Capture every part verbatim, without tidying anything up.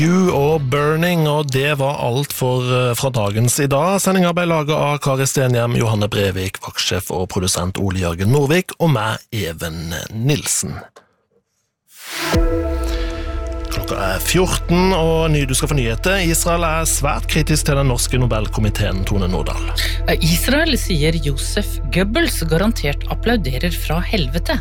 You og Burning, og det var alt for fra dagens i dag. Sendingen ble laget av Kari Stenhjem, Johanne Brevik, vaktsjef og produsent Ole Jørgen Norvik, og meg, Even Nilsen. Klokka er fjorten, og ny du skal få nyheter. Israel er svært kritisk til den norske Nobelkomiteen, Tone Nordahl. Israel sier Josef Goebbels garantert applauderer fra helvete.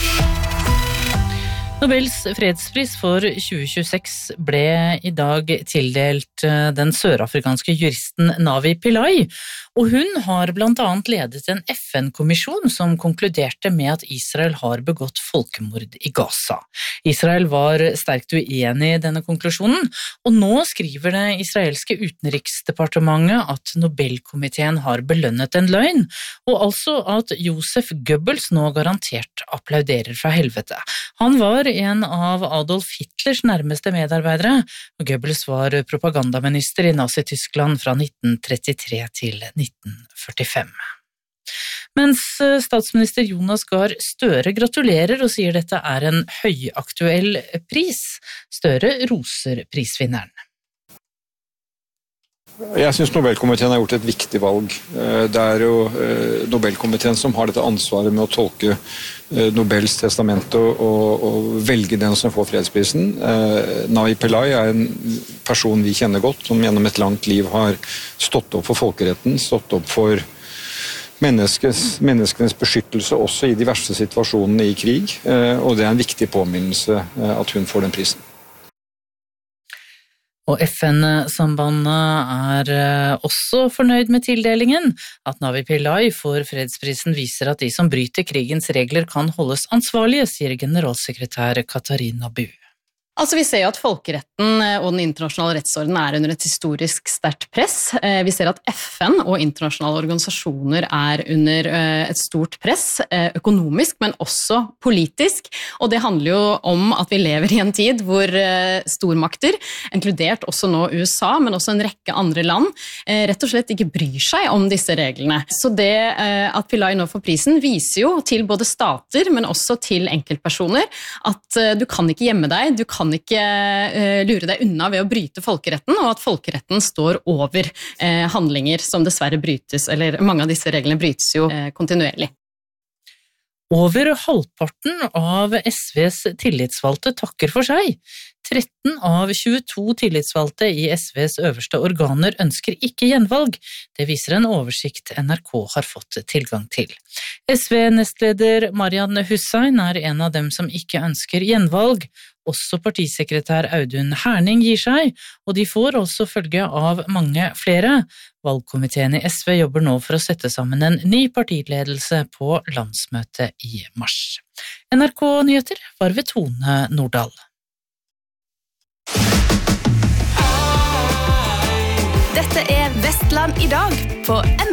Nobels fredspris for tjue tjueseks ble i dag tildelt den sørafrikanske juristen Navi Pillay, og hun har blant annet ledet en F N-kommisjon som konkluderte med at Israel har begått folkemord i Gaza. Israel var sterkt uenig i denne konklusjonen, og nå skriver det israelske utenriksdepartementet at Nobelkomiteen har belønnet en løgn, og altså at Josef Goebbels nå garantert applauderer fra helvete. Han var en av Adolf Hitlers nærmeste medarbeidere, og Goebbels var propagandaminister i Nazi-Tyskland fra nitten trettitre til nitten førtifem. Mens statsminister Jonas Gahr Støre gratulerer og sier dette er en høyaktuell pris, Støre roser prisvinneren. Jeg synes Nobelkomiteen har gjort et viktig valg. Det er jo Nobelkomiteen som har dette ansvaret med å tolke Nobels testamente og, og velge den som får fredsprisen. Navi Pillay er en person vi kjenner godt, som gjennom et langt liv har stått opp for folkeretten, stått opp for menneskes, menneskenes beskyttelse også i de verste situasjonene i krig, og det er en viktig påminnelse at hun får den prisen. Og F N-sambandet er også fornøyd med tildelingen. At Navi Pillay får fredsprisen viser at de som bryter krigens regler kan holdes ansvarlige, sier generalsekretær Katarina Bu. Altså Vi ser jo at folkeretten og den internasjonale rettsorden er under et historisk sterkt press. Vi ser at F N og internasjonale organisasjoner er under et stort press, økonomisk, men også politisk. Og det handler jo om at vi lever i en tid hvor stormakter, inkludert også nå U S A, men også en rekke andre land, rett og slett ikke bryr seg om disse reglene. Så det at Pillay nå får prisen viser jo til både stater, men også til enkeltpersoner, at du kan ikke gjemme deg, du kan ikke uh, lure deg unna ved å bryte folkeretten, og at folkeretten står over uh, handlinger som dessverre brytes, eller mange av disse reglene brytes jo uh, kontinuerlig. Over halvparten av S Vs tillitsvalgte takker for seg. tretten av tjueto tillitsvalgte i S Vs øverste organer ønsker ikke gjenvalg. Det viser en oversikt N R K har fått tilgang til. S V-nestleder Marian Hussein er en av dem som ikke ønsker gjenvalg. Også partisekretær Audun Herning gir seg, og de får også følge av mange flere. Valgkomiteen i S V jobber nå for å sette sammen en ny partiledelse på landsmøtet i mars. N R K Nyheter var ved Tone Nordahl. Dette er Vestland i dag på N R K.